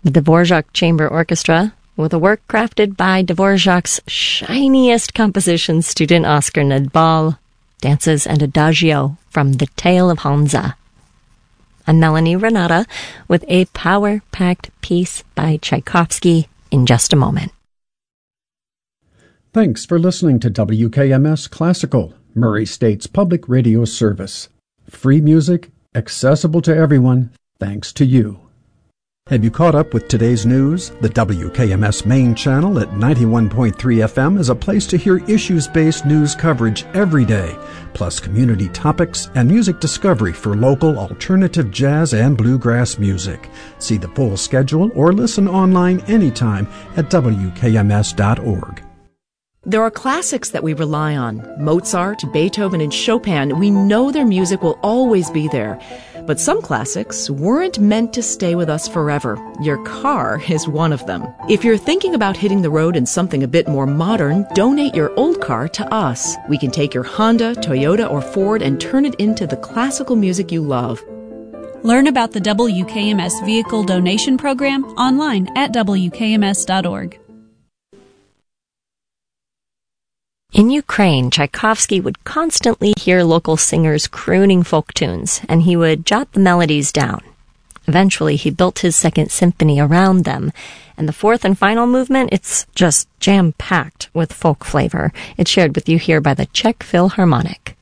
The Dvorak Chamber Orchestra, with a work crafted by Dvorak's shiniest composition student Oscar Nadbal, dances an adagio from The Tale of Hansa. I'm Melanie Renata with a power-packed piece by Tchaikovsky in just a moment. Thanks for listening to WKMS Classical, Murray State's public radio service. Free music, accessible to everyone, thanks to you. Have you caught up with today's news? The WKMS main channel at 91.3 FM is a place to hear issues-based news coverage every day, plus community topics and music discovery for local alternative jazz and bluegrass music. See the full schedule or listen online anytime at WKMS.org. There are classics that we rely on. Mozart, Beethoven, and Chopin. We know their music will always be there. But some classics weren't meant to stay with us forever. Your car is one of them. If you're thinking about hitting the road in something a bit more modern, donate your old car to us. We can take your Honda, Toyota, or Ford and turn it into the classical music you love. Learn about the WKMS Vehicle Donation Program online at WKMS.org. In Ukraine, Tchaikovsky would constantly hear local singers crooning folk tunes, and he would jot the melodies down. Eventually, he built his second symphony around them, and the fourth and final movement, it's just jam-packed with folk flavor. It's shared with you here by the Czech Philharmonic.